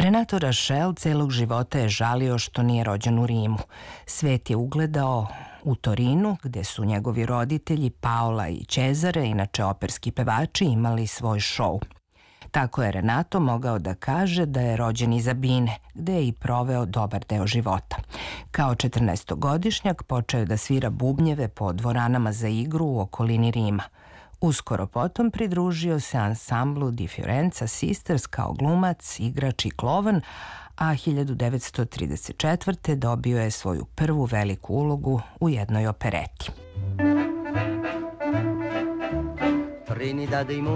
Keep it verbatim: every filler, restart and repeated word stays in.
Renato Rašel celog života je žalio što nije rođen u Rimu. Svet je ugledao u Torinu, gde su njegovi roditelji Paola i Cesare, inače operski pevači, imali svoj šou. Tako je Renato mogao da kaže da je rođen iz Abine, gde je i proveo dobar deo života. Kao četrnaestogodišnjak počeo je da svira bubnjeve po dvoranama za igru u okolini Rima. Uskoro potom pridružio se ansamblu Di Fiorenza Sisters kao glumac, igrač i klovan, a hiljadu devetsto trideset četvrte. dobio je svoju prvu veliku ulogu u jednoj opereti.